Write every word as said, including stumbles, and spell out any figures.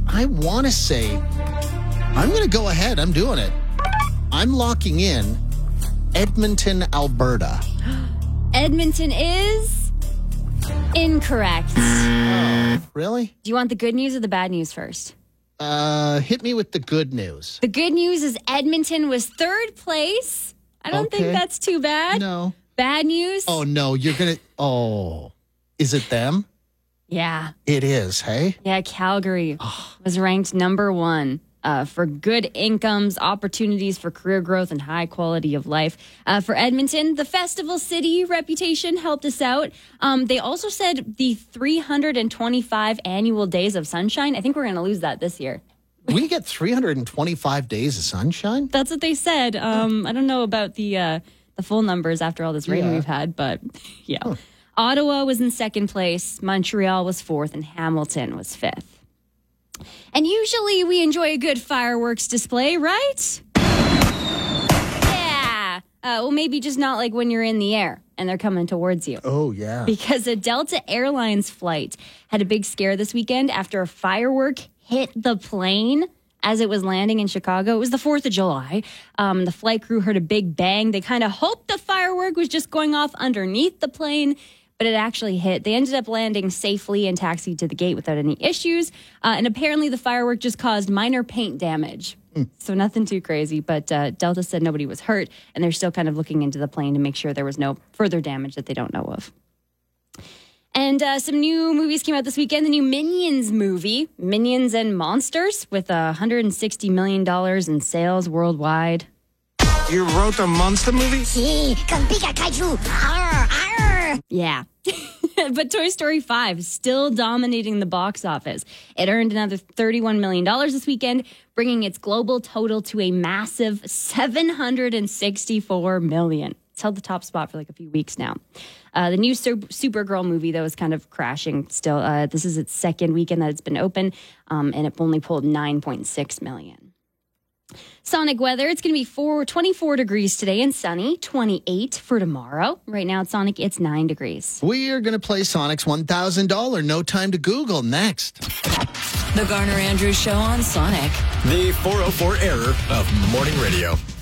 I want to say, I'm going to go ahead. I'm doing it. I'm locking in Edmonton, Alberta. Edmonton is incorrect. Oh, really? Do you want the good news or the bad news first? Uh, hit me with the good news. The good news is Edmonton was third place. I don't Okay. think that's too bad. No. Bad news? Oh, no. You're going to... Oh. Is it them? Yeah. It is, hey? Yeah, Calgary was ranked number one uh, for good incomes, opportunities for career growth, and high quality of life. Uh, for Edmonton, the festival city reputation helped us out. Um, they also said the three hundred twenty-five annual days of sunshine. I think we're going to lose that this year. We get three hundred twenty-five days of sunshine? That's what they said. Um, I don't know about the uh, the full numbers after all this rain Yeah. we've had, but yeah. Huh. Ottawa was in second place, Montreal was fourth, and Hamilton was fifth. And usually we enjoy a good fireworks display, right? Yeah. Uh, well, maybe just not like when you're in the air and they're coming towards you. Oh, yeah. Because a Delta Airlines flight had a big scare this weekend after a firework hit the plane as it was landing in Chicago. It was the fourth of July. Um, the flight crew heard a big bang. They kind of hoped the firework was just going off underneath the plane, but it actually hit. They ended up landing safely and taxied to the gate without any issues. Uh, and apparently the firework just caused minor paint damage. Mm. So nothing too crazy, but uh, Delta said nobody was hurt, and they're still kind of looking into the plane to make sure there was no further damage that they don't know of. And uh, some new movies came out this weekend. The new Minions movie, Minions and Monsters, with uh, one hundred sixty million dollars in sales worldwide. You wrote a monster movie? Sí, con pica kaiju. Arr, arr. Yeah. But Toy Story five is still dominating the box office. It earned another thirty-one million dollars this weekend, bringing its global total to a massive seven hundred sixty-four million dollars. It's held the top spot for like a few weeks now. Uh, the new Super- Supergirl movie, though, is kind of crashing still. Uh, this is its second weekend that it's been open, um, and it only pulled nine point six million dollars. Sonic weather, it's going to be four, twenty-four degrees today and sunny, twenty-eight for tomorrow. Right now at Sonic, it's nine degrees. We are going to play Sonic's one thousand dollars No Time to Google next. The Garner Andrews Show on Sonic. The four oh four error of morning radio.